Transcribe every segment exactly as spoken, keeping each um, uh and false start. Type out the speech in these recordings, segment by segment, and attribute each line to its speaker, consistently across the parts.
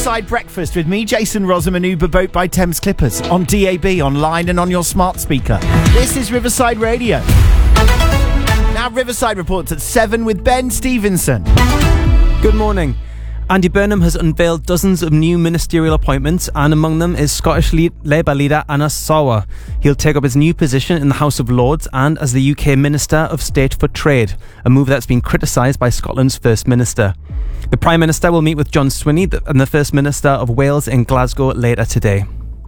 Speaker 1: Riverside Breakfast with me, Jason Rossum, and Uber Boat by Thames Clippers on D A B, online and on your smart speaker. This is Riverside Radio. Now Riverside reports at seven with Ben Stevenson.
Speaker 2: Good morning. Andy Burnham has unveiled dozens of new ministerial appointments, and among them is Scottish Le- Labour leader Anas Sarwar. He'll take up his new position in the House of Lords and as the U K Minister of State for Trade, a move that's been criticised by Scotland's First Minister. The Prime Minister will meet with John Swinney and the First Minister of Wales in Glasgow later today.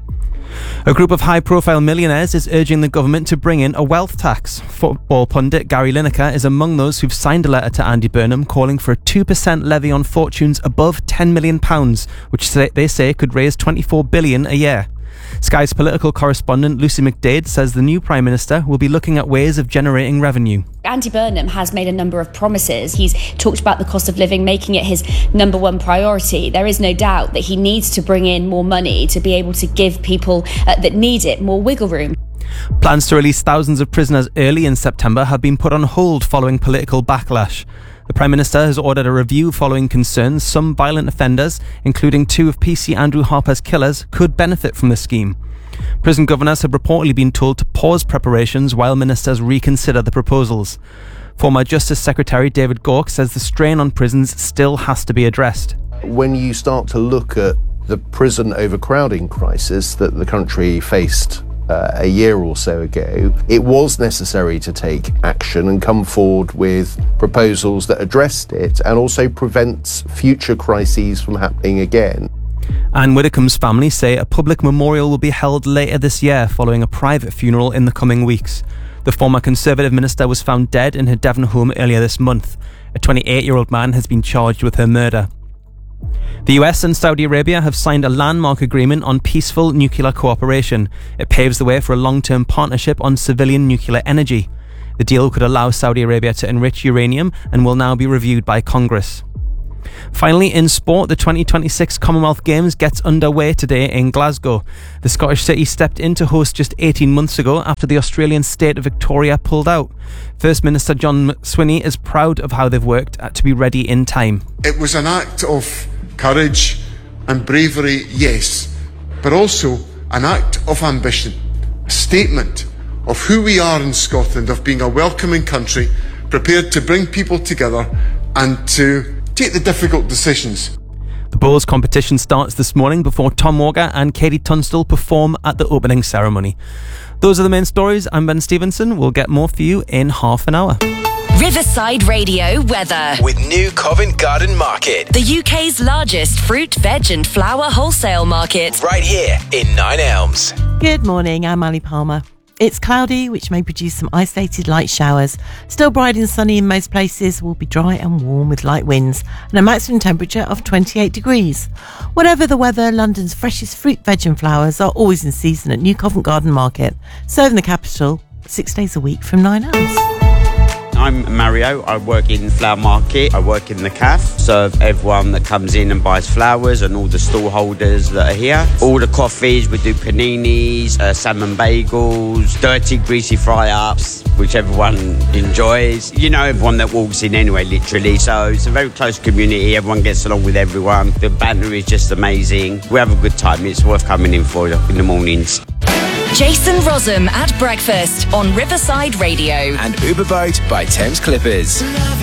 Speaker 2: A group of high-profile millionaires is urging the government to bring in a wealth tax. Football pundit Gary Lineker is among those who've signed a letter to Andy Burnham calling for a two percent levy on fortunes above ten million pounds, which they say could raise twenty-four billion pounds a year. Sky's political correspondent Lucy McDade says the new Prime Minister will be looking at ways of generating revenue.
Speaker 3: Andy Burnham has made a number of promises. He's talked about the cost of living, making it his number one priority. There is no doubt that he needs to bring in more money to be able to give people uh, that need it more wiggle room.
Speaker 2: Plans to release thousands of prisoners early in September have been put on hold following political backlash. The Prime Minister has ordered a review following concerns some violent offenders, including two of P C Andrew Harper's killers, could benefit from the scheme. Prison governors have reportedly been told to pause preparations while ministers reconsider the proposals. Former Justice Secretary David Gauke says the strain on prisons still has to be addressed.
Speaker 4: When you start to look at the prison overcrowding crisis that the country faced Uh, a year or so ago, it was necessary to take action and come forward with proposals that addressed it and also prevents future crises from happening again.
Speaker 2: Anne Widdecombe's family say a public memorial will be held later this year following a private funeral in the coming weeks. The former Conservative minister was found dead in her Devon home earlier this month. A twenty-eight-year-old man has been charged with her murder. The U S and Saudi Arabia have signed a landmark agreement on peaceful nuclear cooperation. It paves the way for a long-term partnership on civilian nuclear energy. The deal could allow Saudi Arabia to enrich uranium and will now be reviewed by Congress. Finally, in sport, the twenty twenty-six Commonwealth Games gets underway today in Glasgow. The Scottish city stepped in to host just eighteen months ago after the Australian state of Victoria pulled out. First Minister John Swinney is proud of how they've worked to be ready in time.
Speaker 5: It was an act of courage and bravery, yes, but also an act of ambition, a statement of who we are in Scotland, of being a welcoming country, prepared to bring people together and to take the difficult decisions.
Speaker 2: The bowls competition starts this morning before Tom Walker and Katie Tunstall perform at the opening ceremony. Those are the main stories. I'm Ben Stevenson. We'll get more for you in half an hour.
Speaker 6: Riverside Radio weather.
Speaker 7: With New Covent Garden Market.
Speaker 6: The U K's largest fruit, veg and flower wholesale market.
Speaker 7: Right here in Nine Elms.
Speaker 8: Good morning, I'm Ali Palmer. It's cloudy, which may produce some isolated light showers. Still bright and sunny in most places, will be dry and warm with light winds and a maximum temperature of twenty-eight degrees. Whatever the weather, London's freshest fruit, veg and flowers are always in season at New Covent Garden Market, serving the capital six days a week from nine Elms.
Speaker 9: I'm Mario. I work in the flower market. I work in the cafe. Serve everyone that comes in and buys flowers and all the stall holders that are here. All the coffees, we do paninis, uh, salmon bagels, dirty, greasy fry-ups, which everyone enjoys. You know everyone that walks in anyway, literally. So it's a very close community. Everyone gets along with everyone. The banter is just amazing. We have a good time. It's worth coming in for in the mornings.
Speaker 6: Jason Rossum at breakfast on Riverside Radio.
Speaker 7: And Uber Boat by Thames Clippers.